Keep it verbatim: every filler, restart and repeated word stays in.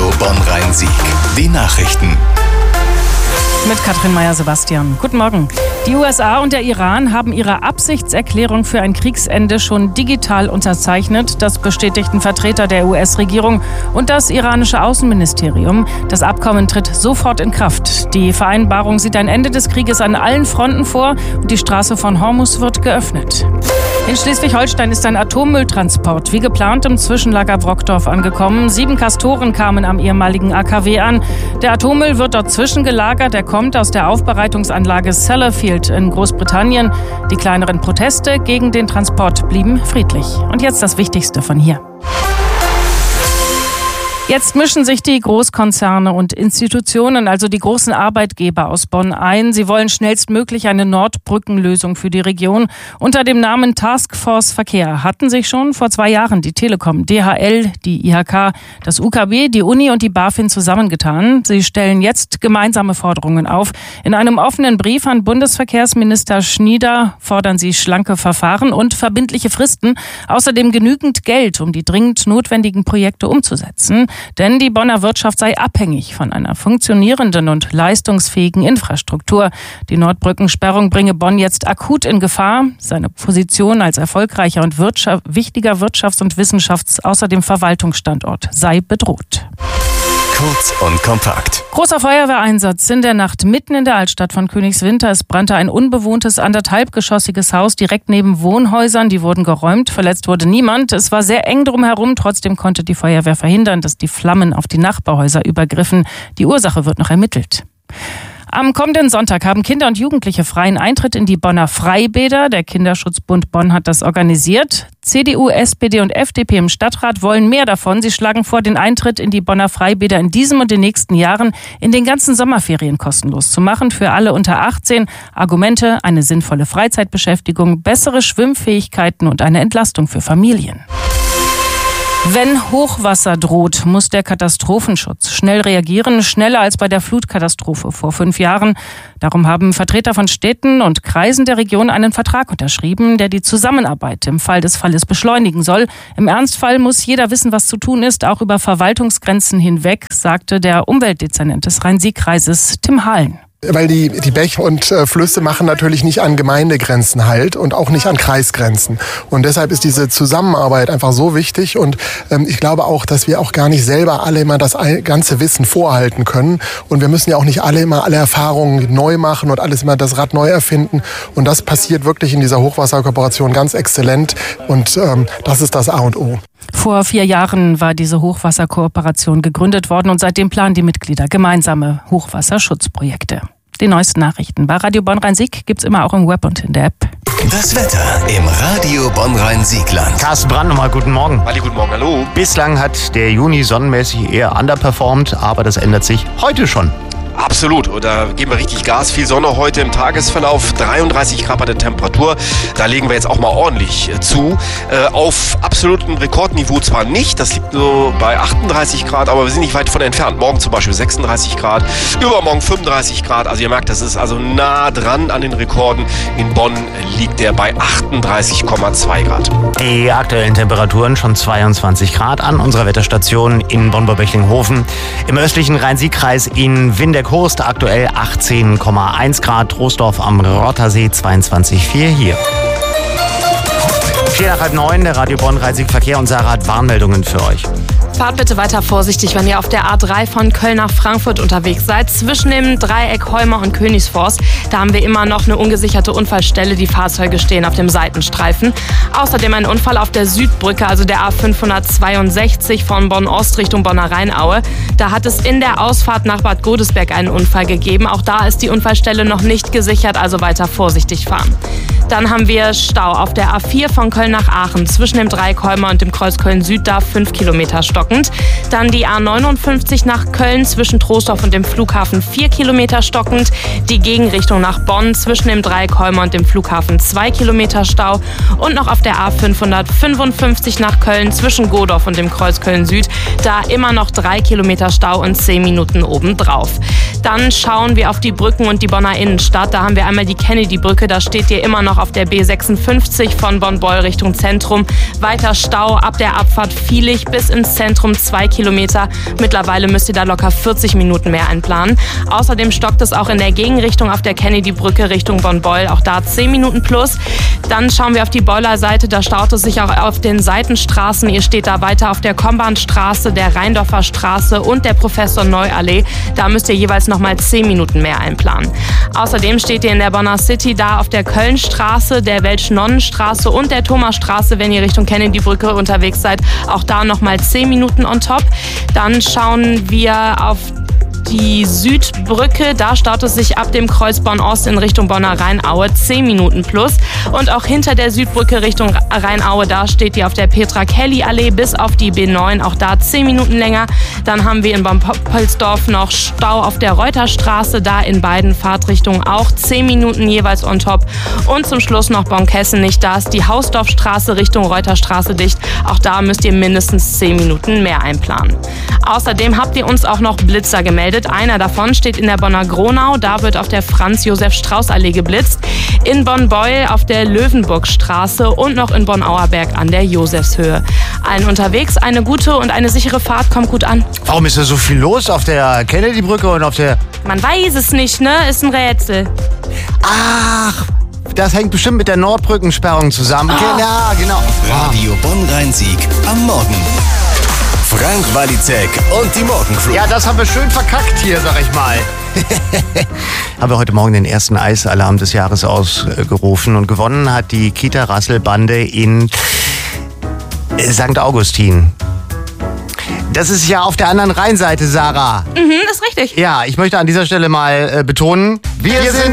Bonn-Rhein-Sieg. Die Nachrichten. Mit Katrin Meyer-Sebastian. Guten Morgen. Die U S A und der Iran haben ihre Absichtserklärung für ein Kriegsende schon digital unterzeichnet. Das bestätigten Vertreter der U S-Regierung und das iranische Außenministerium. Das Abkommen tritt sofort in Kraft. Die Vereinbarung sieht ein Ende des Krieges an allen Fronten vor und die Straße von Hormuz wird geöffnet. In Schleswig-Holstein ist ein Atommülltransport wie geplant im Zwischenlager Brockdorf angekommen. Sieben Castoren kamen am ehemaligen A K W an. Der Atommüll wird dort zwischengelagert. Er kommt aus der Aufbereitungsanlage Sellafield in Großbritannien. Die kleineren Proteste gegen den Transport blieben friedlich. Und jetzt das Wichtigste von hier. Jetzt mischen sich die Großkonzerne und Institutionen, also die großen Arbeitgeber aus Bonn, ein. Sie wollen schnellstmöglich eine Nordbrückenlösung für die Region. Unter dem Namen Taskforce Verkehr hatten sich schon vor zwei Jahren die Telekom, D H L, die I H K, das U K B, die Uni und die BaFin zusammengetan. Sie stellen jetzt gemeinsame Forderungen auf. In einem offenen Brief an Bundesverkehrsminister Schnieder fordern sie schlanke Verfahren und verbindliche Fristen. Außerdem genügend Geld, um die dringend notwendigen Projekte umzusetzen. Denn die Bonner Wirtschaft sei abhängig von einer funktionierenden und leistungsfähigen Infrastruktur. Die Nordbrückensperrung bringe Bonn jetzt akut in Gefahr. Seine Position als erfolgreicher und wirtschaft, wichtiger Wirtschafts- und Wissenschafts-, außerdem Verwaltungsstandort sei bedroht. Kurz und kompakt. Großer Feuerwehreinsatz in der Nacht mitten in der Altstadt von Königswinter. Es brannte ein unbewohntes anderthalbgeschossiges Haus direkt neben Wohnhäusern. Die wurden geräumt. Verletzt wurde niemand. Es war sehr eng drumherum. Trotzdem konnte die Feuerwehr verhindern, dass die Flammen auf die Nachbarhäuser übergriffen. Die Ursache wird noch ermittelt. Am kommenden Sonntag haben Kinder und Jugendliche freien Eintritt in die Bonner Freibäder. Der Kinderschutzbund Bonn hat das organisiert. C D U, S P D und F D P im Stadtrat wollen mehr davon. Sie schlagen vor, den Eintritt in die Bonner Freibäder in diesem und den nächsten Jahren in den ganzen Sommerferien kostenlos zu machen. Für alle unter achtzehn. Argumente: eine sinnvolle Freizeitbeschäftigung, bessere Schwimmfähigkeiten und eine Entlastung für Familien. Wenn Hochwasser droht, muss der Katastrophenschutz schnell reagieren, schneller als bei der Flutkatastrophe vor fünf Jahren. Darum haben Vertreter von Städten und Kreisen der Region einen Vertrag unterschrieben, der die Zusammenarbeit im Fall des Falles beschleunigen soll. Im Ernstfall muss jeder wissen, was zu tun ist, auch über Verwaltungsgrenzen hinweg, sagte der Umweltdezernent des Rhein-Sieg-Kreises Tim Hahlen. Weil die, die Bäche und äh, Flüsse machen natürlich nicht an Gemeindegrenzen halt und auch nicht an Kreisgrenzen. Und deshalb ist diese Zusammenarbeit einfach so wichtig. Und ähm, ich glaube auch, dass wir auch gar nicht selber alle immer das ganze Wissen vorhalten können. Und wir müssen ja auch nicht alle immer alle Erfahrungen neu machen und alles immer das Rad neu erfinden. Und das passiert wirklich in dieser Hochwasserkooperation ganz exzellent. Und ähm, das ist das A und O. Vor vier Jahren war diese Hochwasserkooperation gegründet worden und seitdem planen die Mitglieder gemeinsame Hochwasserschutzprojekte. Die neuesten Nachrichten bei Radio Bonn-Rhein-Sieg gibt's immer auch im Web und in der App. Das Wetter im Radio Bonn-Rhein-Siegland. Carsten Brand, nochmal guten Morgen. Ali, guten Morgen, hallo. Bislang hat der Juni sonnenmäßig eher underperformt, aber das ändert sich heute schon. Absolut, und da geben wir richtig Gas. Viel Sonne heute im Tagesverlauf, dreiunddreißig Grad bei der Temperatur. Da legen wir jetzt auch mal ordentlich äh, zu. Äh, auf absolutem Rekordniveau zwar nicht, das liegt so bei achtunddreißig Grad, aber wir sind nicht weit von entfernt. Morgen zum Beispiel sechsunddreißig Grad, übermorgen fünfunddreißig Grad. Also ihr merkt, das ist also nah dran an den Rekorden. In Bonn liegt der bei achtunddreißig Komma zwei Grad. Die aktuellen Temperaturen schon zweiundzwanzig Grad an unserer Wetterstation in Bonn-Böchlinghofen. Im östlichen Rhein-Sieg-Kreis in Windeck Hurst aktuell achtzehn Komma eins Grad, Troisdorf am Rottersee zweiundzwanzig Komma vier hier. Vier nach halb neun, der Radio Bonn-Rhein-Sieg Verkehr und Sarah hat Warnmeldungen für euch. Fahrt bitte weiter vorsichtig, wenn ihr auf der A drei von Köln nach Frankfurt unterwegs seid. Zwischen dem Dreieck Heumer und Königsforst, da haben wir immer noch eine ungesicherte Unfallstelle. Die Fahrzeuge stehen auf dem Seitenstreifen. Außerdem ein Unfall auf der Südbrücke, also der A fünfhundertzweiundsechzig von Bonn-Ost Richtung Bonner Rheinaue. Da hat es in der Ausfahrt nach Bad Godesberg einen Unfall gegeben. Auch da ist die Unfallstelle noch nicht gesichert, also weiter vorsichtig fahren. Dann haben wir Stau auf der A vier von Köln nach Aachen. Zwischen dem Dreieck Heumer und dem Kreuz Köln-Süd, da fünf Kilometer stockend. Dann die A neunundfünfzig nach Köln zwischen Troisdorf und dem Flughafen vier Kilometer stockend. Die Gegenrichtung nach Bonn zwischen dem Dreieck Heumer und dem Flughafen zwei Kilometer Stau. Und noch auf der A fünfhundertfünfundfünfzig nach Köln zwischen Godorf und dem Kreuz Köln-Süd. Da immer noch drei Kilometer Stau und zehn Minuten obendrauf. Dann schauen wir auf die Brücken und die Bonner Innenstadt. Da haben wir einmal die Kennedy-Brücke. Da steht ihr immer noch auf der B sechsundfünfzig von Bonn-Beul Richtung Zentrum. Weiter Stau ab der Abfahrt Vielig bis ins Zentrum zwei Kilometer. Mittlerweile müsst ihr da locker vierzig Minuten mehr einplanen. Außerdem stockt es auch in der Gegenrichtung auf der Kennedy-Brücke Richtung Bonn-Beul. Auch da zehn Minuten plus. Dann schauen wir auf die Beuler Seite. Da staut es sich auch auf den Seitenstraßen. Ihr steht da weiter auf der Kombahnstraße, der Rheindorfer Straße und der Professor-Neu-Allee. Da müsst ihr jeweils nochmal zehn Minuten mehr einplanen. Außerdem steht ihr in der Bonner City da auf der Kölnstraße, der Welsch-Nonnenstraße und der Thomasstraße, wenn ihr Richtung Kennedy-Brücke unterwegs seid. Auch da nochmal zehn Minuten on top. Dann schauen wir auf die Südbrücke, da staut es sich ab dem Kreuz Bonn-Ost in Richtung Bonner Rheinaue zehn Minuten plus. Und auch hinter der Südbrücke Richtung Rheinaue, da steht die auf der Petra-Kelly-Allee bis auf die B neun, auch da zehn Minuten länger. Dann haben wir in Bonn-Poppelsdorf noch Stau auf der Reuterstraße, da in beiden Fahrtrichtungen auch zehn Minuten jeweils on top. Und zum Schluss noch Bonn-Kessenich, da ist die Hausdorfstraße Richtung Reuterstraße dicht. Auch da müsst ihr mindestens zehn Minuten mehr einplanen. Außerdem habt ihr uns auch noch Blitzer gemeldet. Einer davon steht in der Bonner Gronau. Da wird auf der Franz-Josef-Strauß-Allee geblitzt. In Bonn-Beul auf der Löwenburgstraße und noch in Bonn-Auerberg an der Josefshöhe. Allen unterwegs eine gute und eine sichere Fahrt. Kommt gut an. Warum ist da so viel los auf der Kennedy-Brücke und auf der... Man weiß es nicht, ne? Ist ein Rätsel. Ach, das hängt bestimmt mit der Nordbrückensperrung zusammen. Oh. Ja, genau. Radio Bonn-Rhein-Sieg am Morgen. Frank Walizek und die Morgencrew. Ja, das haben wir schön verkackt hier, sag ich mal. Haben wir heute Morgen den ersten Eisalarm des Jahres ausgerufen und gewonnen hat die Kita-Rassel-Bande in Sankt Augustin. Das ist ja auf der anderen Rheinseite, Sarah. Mhm, ist richtig. Ja, ich möchte an dieser Stelle mal äh, betonen, wir, wir sind